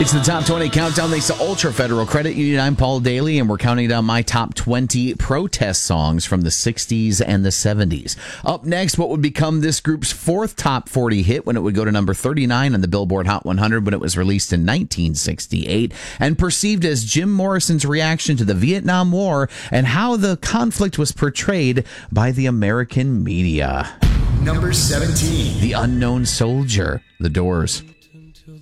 It's the Top 20 Countdown thanks to Ultra Federal Credit Union. I'm Paul Daly, and we're counting down my top 20 protest songs from the 60s and the 70s. Up next, what would become this group's fourth top 40 hit when it would go to number 39 on the Billboard Hot 100 when it was released in 1968, and perceived as Jim Morrison's reaction to the Vietnam War and how the conflict was portrayed by the American media. Number 17. The Unknown Soldier, The Doors.